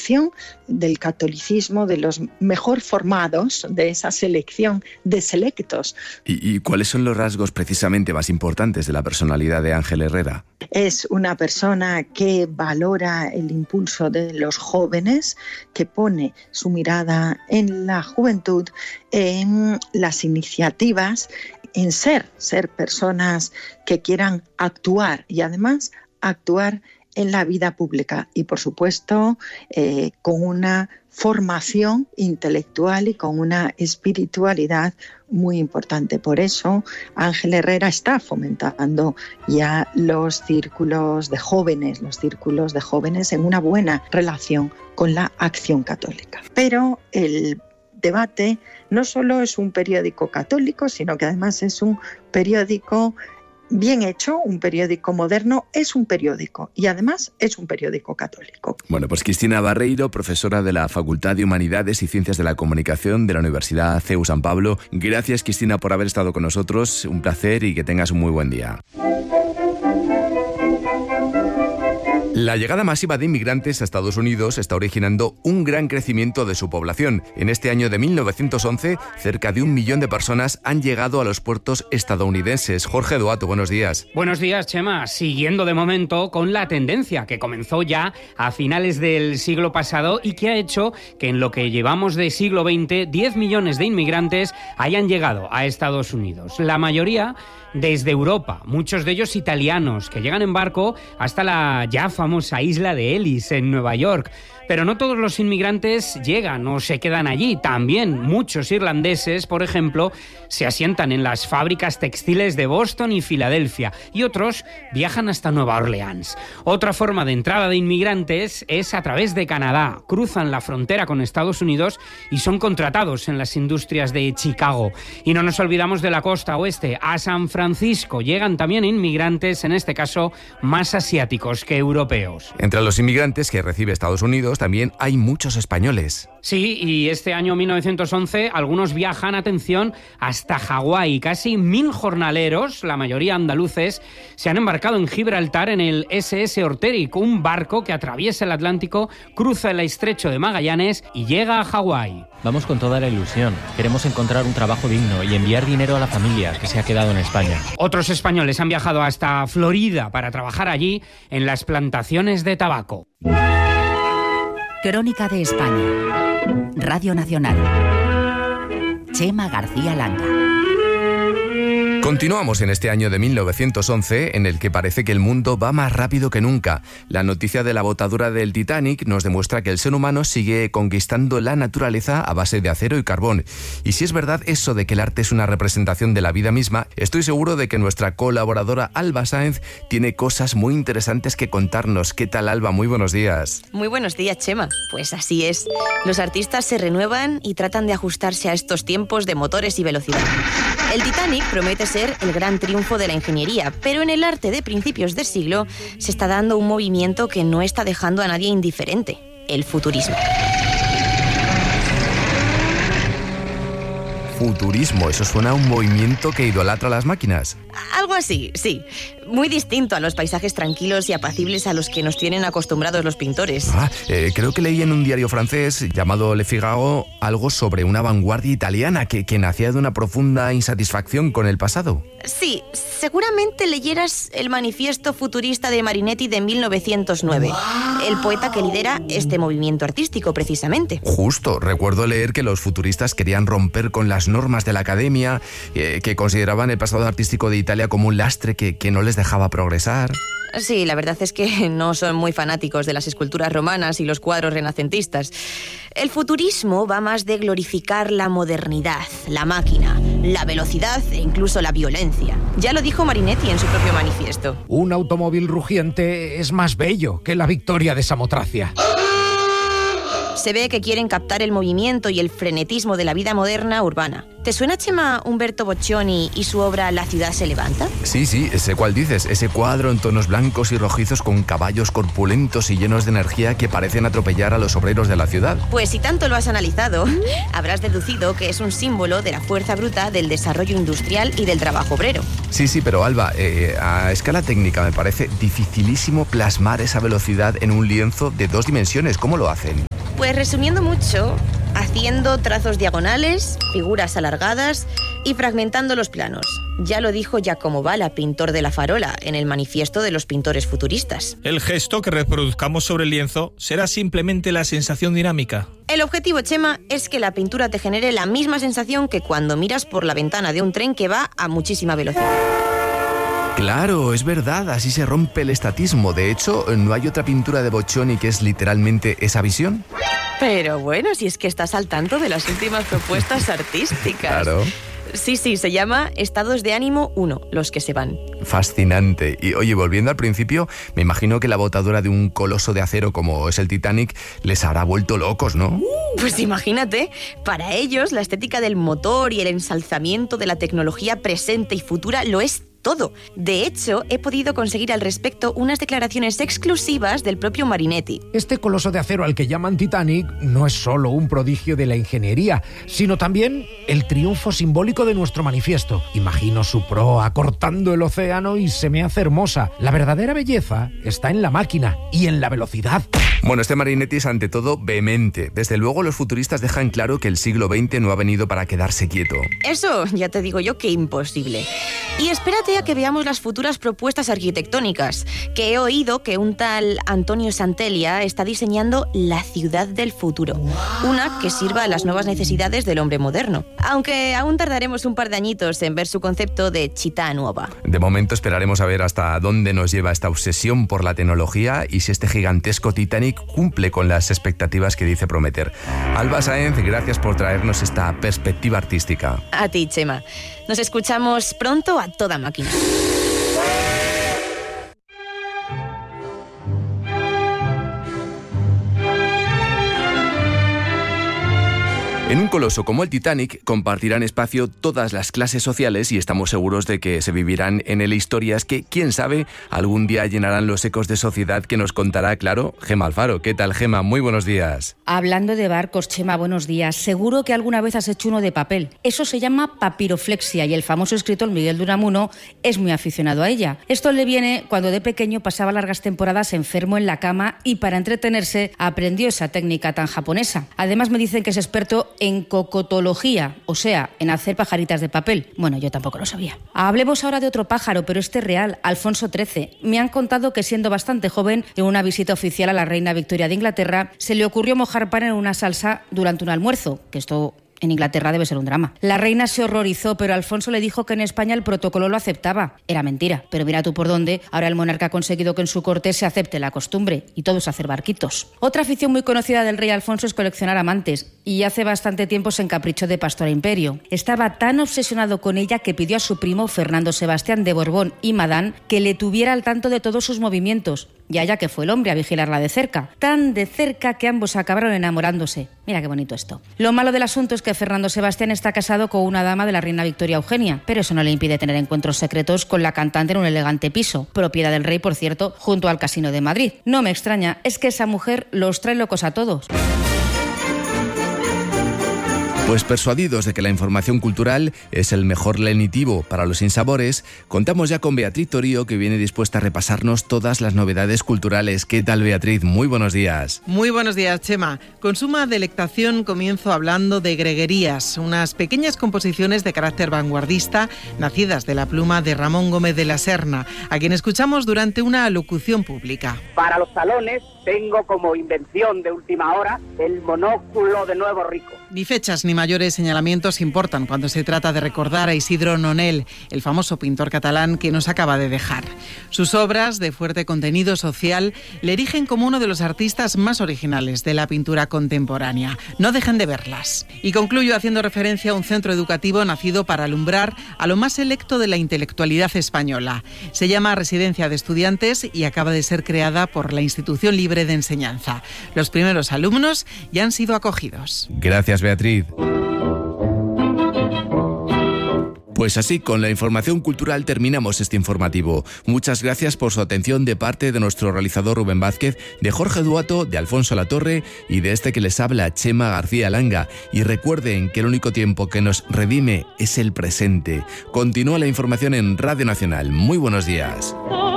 formación del catolicismo de los mejor formados de esa selección de selectos. ¿Y cuáles son los rasgos precisamente más importantes de la personalidad de Ángel Herrera? Es una persona que valora el impulso de los jóvenes, que pone su mirada en la juventud, en las iniciativas, en ser personas que quieran actuar y además actuar en la vida pública y, por supuesto, con una formación intelectual y con una espiritualidad muy importante. Por eso, Ángel Herrera está fomentando ya los círculos de jóvenes en una buena relación con la Acción Católica. Pero el Debate no solo es un periódico católico, sino que además es un periódico bien hecho, un periódico moderno, es un periódico y además es un periódico católico. Bueno, pues Cristina Barreiro, profesora de la Facultad de Humanidades y Ciencias de la Comunicación de la Universidad CEU San Pablo. Gracias, Cristina, por haber estado con nosotros. Un placer y que tengas un muy buen día. La llegada masiva de inmigrantes a Estados Unidos está originando un gran crecimiento de su población. En este año de 1911, cerca de 1 millón de personas han llegado a los puertos estadounidenses. Jorge Duato, buenos días. Buenos días, Chema. Siguiendo de momento con la tendencia que comenzó ya a finales del siglo pasado y que ha hecho que en lo que llevamos de siglo XX, 10 millones de inmigrantes hayan llegado a Estados Unidos. La mayoría desde Europa, muchos de ellos italianos, que llegan en barco hasta la ya famosa isla de Ellis, en Nueva York. Pero no todos los inmigrantes llegan o se quedan allí. También muchos irlandeses, por ejemplo, se asientan en las fábricas textiles de Boston y Filadelfia, y otros viajan hasta Nueva Orleans. Otra forma de entrada de inmigrantes es a través de Canadá. Cruzan la frontera con Estados Unidos y son contratados en las industrias de Chicago. Y no nos olvidamos de la costa oeste. A San Francisco llegan también inmigrantes, en este caso más asiáticos que europeos. Entre los inmigrantes que recibe Estados Unidos también hay muchos españoles. Sí, y este año 1911 algunos viajan, atención, hasta Hawái. Casi 1.000 jornaleros, la mayoría andaluces, se han embarcado en Gibraltar en el SS Orteric, un barco que atraviesa el Atlántico, cruza el estrecho de Magallanes y llega a Hawái. Vamos con toda la ilusión. Queremos encontrar un trabajo digno y enviar dinero a la familia que se ha quedado en España. Otros españoles han viajado hasta Florida para trabajar allí en las plantaciones de tabaco. Crónica de España. Radio Nacional. Chema García Langa. Continuamos en este año de 1911, en el que parece que el mundo va más rápido que nunca. La noticia de la botadura del Titanic nos demuestra que el ser humano sigue conquistando la naturaleza a base de acero y carbón. Y si es verdad eso de que el arte es una representación de la vida misma, estoy seguro de que nuestra colaboradora Alba Sáenz tiene cosas muy interesantes que contarnos. ¿Qué tal, Alba? Muy buenos días. Muy buenos días, Chema. Pues así es. Los artistas se renuevan y tratan de ajustarse a estos tiempos de motores y velocidad. El Titanic promete ser el gran triunfo de la ingeniería, pero en el arte de principios de siglo se está dando un movimiento que no está dejando a nadie indiferente: el futurismo. Futurismo, eso suena a un movimiento que idolatra las máquinas. Algo así, sí. Muy distinto a los paisajes tranquilos y apacibles a los que nos tienen acostumbrados los pintores. Creo que leí en un diario francés llamado Le Figaro algo sobre una vanguardia italiana que nacía de una profunda insatisfacción con el pasado. Sí, seguramente leyeras el manifiesto futurista de Marinetti de 1909, el poeta que lidera este movimiento artístico precisamente. Justo, recuerdo leer que los futuristas querían romper con las normas de la academia, que consideraban el pasado artístico de Italia como un lastre que no les dejaba progresar. Sí, la verdad es que no son muy fanáticos de las esculturas romanas y los cuadros renacentistas. El futurismo va más de glorificar la modernidad, la máquina, la velocidad e incluso la violencia. Ya lo dijo Marinetti en su propio manifiesto. Un automóvil rugiente es más bello que la victoria de Samotracia. Se ve que quieren captar el movimiento y el frenetismo de la vida moderna urbana. ¿Te suena, Chema, Umberto Boccioni y su obra La ciudad se levanta? Sí, sé cuál dices. Ese cuadro en tonos blancos y rojizos con caballos corpulentos y llenos de energía que parecen atropellar a los obreros de la ciudad. Pues si tanto lo has analizado, habrás deducido que es un símbolo de la fuerza bruta del desarrollo industrial y del trabajo obrero. Sí, pero Alba, a escala técnica me parece dificilísimo plasmar esa velocidad en un lienzo de 2 dimensiones. ¿Cómo lo hacen? Pues resumiendo mucho, haciendo trazos diagonales, figuras alargadas y fragmentando los planos. Ya lo dijo Giacomo Balla, pintor de La Farola, en el Manifiesto de los Pintores Futuristas. El gesto que reproduzcamos sobre el lienzo será simplemente la sensación dinámica. El objetivo, Chema, es que la pintura te genere la misma sensación que cuando miras por la ventana de un tren que va a muchísima velocidad. Claro, es verdad, así se rompe el estatismo. De hecho, ¿no hay otra pintura de Boccioni que es literalmente esa visión? Pero bueno, si es que estás al tanto de las últimas propuestas artísticas. Claro. Sí, se llama Estados de Ánimo 1, los que se van. Fascinante. Y oye, volviendo al principio, me imagino que la botadura de un coloso de acero como es el Titanic les habrá vuelto locos, ¿no? Pues imagínate, para ellos la estética del motor y el ensalzamiento de la tecnología presente y futura lo es todo. De hecho, he podido conseguir al respecto unas declaraciones exclusivas del propio Marinetti. Este coloso de acero al que llaman Titanic no es solo un prodigio de la ingeniería, sino también el triunfo simbólico de nuestro manifiesto. Imagino su proa cortando el océano y se me hace hermosa. La verdadera belleza está en la máquina y en la velocidad. Bueno, este Marinetti es ante todo vehemente. Desde luego los futuristas dejan claro que el siglo XX no ha venido para quedarse quieto. Eso ya te digo yo que imposible. Y espérate a que veamos las futuras propuestas arquitectónicas, que he oído que un tal Antonio Santelia está diseñando la ciudad del futuro, una que sirva a las nuevas necesidades del hombre moderno. Aunque aún tardaremos un par de añitos en ver su concepto de città nuova. De momento esperaremos a ver hasta dónde nos lleva esta obsesión por la tecnología y si este gigantesco Titanic cumple con las expectativas que dice prometer. Alba Sáenz, gracias por traernos esta perspectiva artística. A ti, Chema. Nos escuchamos pronto a toda máquina. En un coloso como el Titanic compartirán espacio todas las clases sociales y estamos seguros de que se vivirán en él historias que, quién sabe, algún día llenarán los ecos de sociedad que nos contará, claro, Gema Alfaro. ¿Qué tal, Gema? Muy buenos días. Hablando de barcos, Chema, buenos días. Seguro que alguna vez has hecho uno de papel. Eso se llama papiroflexia y el famoso escritor Miguel de Unamuno es muy aficionado a ella. Esto le viene cuando de pequeño pasaba largas temporadas enfermo en la cama y para entretenerse aprendió esa técnica tan japonesa. Además me dicen que es experto en cocotología, o sea, en hacer pajaritas de papel. Bueno, yo tampoco lo sabía. Hablemos ahora de otro pájaro, pero este real, Alfonso XIII. Me han contado que siendo bastante joven, en una visita oficial a la reina Victoria de Inglaterra, se le ocurrió mojar pan en una salsa durante un almuerzo, que esto en Inglaterra debe ser un drama. La reina se horrorizó, pero Alfonso le dijo que en España el protocolo lo aceptaba. Era mentira, pero mira tú por dónde. Ahora el monarca ha conseguido que en su corte se acepte la costumbre y todo es hacer barquitos. Otra afición muy conocida del rey Alfonso es coleccionar amantes y hace bastante tiempo se encaprichó de Pastora Imperio. Estaba tan obsesionado con ella que pidió a su primo Fernando Sebastián de Borbón y Madame que le tuviera al tanto de todos sus movimientos. Y allá que fue el hombre a vigilarla de cerca. Tan de cerca que ambos acabaron enamorándose. Mira qué bonito esto. Lo malo del asunto es que Fernando Sebastián está casado con una dama de la reina Victoria Eugenia, pero eso no le impide tener encuentros secretos con la cantante en un elegante piso, propiedad del rey, por cierto, junto al Casino de Madrid. No me extraña, es que esa mujer los trae locos a todos. Pues persuadidos de que la información cultural es el mejor lenitivo para los sinsabores, contamos ya con Beatriz Torío, que viene dispuesta a repasarnos todas las novedades culturales. ¿Qué tal, Beatriz? Muy buenos días. Muy buenos días, Chema. Con suma delectación comienzo hablando de greguerías, unas pequeñas composiciones de carácter vanguardista nacidas de la pluma de Ramón Gómez de la Serna, a quien escuchamos durante una locución pública. Para los salones tengo como invención de última hora el monóculo de Nuevo Rico. Ni fechas ni mayores señalamientos importan cuando se trata de recordar a Isidro Nonel, el famoso pintor catalán que nos acaba de dejar. Sus obras, de fuerte contenido social, le erigen como uno de los artistas más originales de la pintura contemporánea. No dejen de verlas. Y concluyo haciendo referencia a un centro educativo nacido para alumbrar a lo más selecto de la intelectualidad española. Se llama Residencia de Estudiantes y acaba de ser creada por la Institución Libre de Enseñanza. Los primeros alumnos ya han sido acogidos. Gracias, Beatriz. Pues así, con la información cultural terminamos este informativo. Muchas gracias por su atención de parte de nuestro realizador Rubén Vázquez, de Jorge Duato, de Alfonso Latorre y de este que les habla, Chema García Langa. Y recuerden que el único tiempo que nos redime es el presente. Continúa la información en Radio Nacional. Muy buenos días.